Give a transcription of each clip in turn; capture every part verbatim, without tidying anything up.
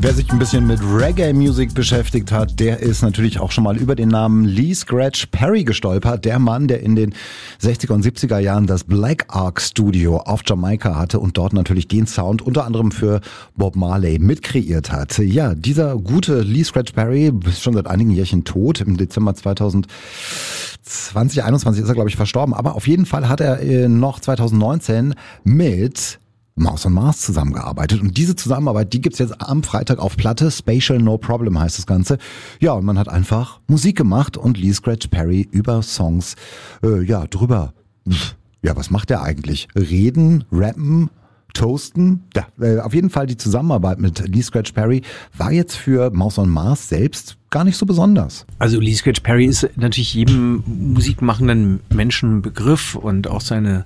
Wer sich ein bisschen mit Reggae-Musik beschäftigt hat, der ist natürlich auch schon mal über den Namen Lee Scratch Perry gestolpert. Der Mann, der in den sechziger und siebziger Jahren das Black Ark Studio auf Jamaika hatte und dort natürlich den Sound unter anderem für Bob Marley mitkreiert hat. Ja, dieser gute Lee Scratch Perry ist schon seit einigen Jährchen tot. Im Dezember zweitausendzwanzig, einundzwanzig ist er, glaube ich, verstorben. Aber auf jeden Fall hat er noch zweitausendneunzehn mit Mouse on Mars zusammengearbeitet. Und diese Zusammenarbeit, die gibt's jetzt am Freitag auf Platte. Spatial No Problem heißt das Ganze. Ja, und man hat einfach Musik gemacht und Lee Scratch Perry über Songs, äh, ja, drüber. Ja, was macht er eigentlich? Reden, rappen, toasten? Ja, äh, auf jeden Fall die Zusammenarbeit mit Lee Scratch Perry war jetzt für Mouse on Mars selbst gar nicht so besonders. Also Lee Scratch Perry ist natürlich jedem musikmachenden Menschen ein Begriff und auch seine,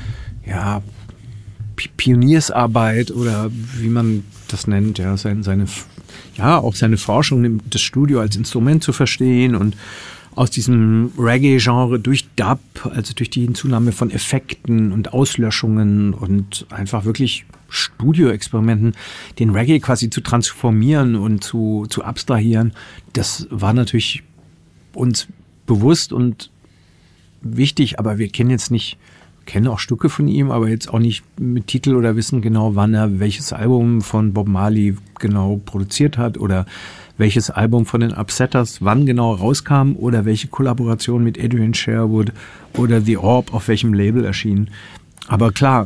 ja, Pioniersarbeit oder wie man das nennt, ja, seine, seine, ja, auch seine Forschung, das Studio als Instrument zu verstehen und aus diesem Reggae-Genre durch Dub, also durch die Hinzunahme von Effekten und Auslöschungen und einfach wirklich Studioexperimenten, den Reggae quasi zu transformieren und zu, zu abstrahieren, das war natürlich uns bewusst und wichtig, aber wir kennen jetzt nicht kenne auch Stücke von ihm, aber jetzt auch nicht mit Titel oder wissen genau, wann er welches Album von Bob Marley genau produziert hat oder welches Album von den Upsetters wann genau rauskam oder welche Kollaboration mit Adrian Sherwood oder The Orb auf welchem Label erschien. Aber klar,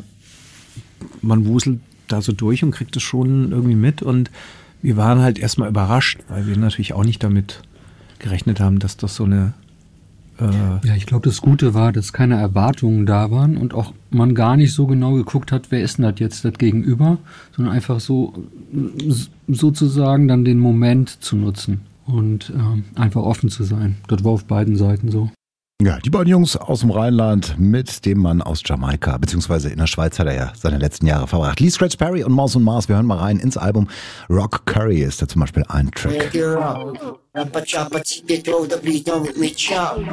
man wuselt da so durch und kriegt es schon irgendwie mit und wir waren halt erstmal überrascht, weil wir natürlich auch nicht damit gerechnet haben, dass das so eine Ja, ich glaube, das Gute war, dass keine Erwartungen da waren und auch man gar nicht so genau geguckt hat, wer ist denn das jetzt das Gegenüber, sondern einfach so sozusagen dann den Moment zu nutzen und äh, einfach offen zu sein. Das war auf beiden Seiten so. Ja, die beiden Jungs aus dem Rheinland mit dem Mann aus Jamaika, beziehungsweise in der Schweiz hat er ja seine letzten Jahre verbracht. Lee Scratch Perry und Mouse on Mars, wir hören mal rein ins Album. Rock Curry ist da zum Beispiel ein Track.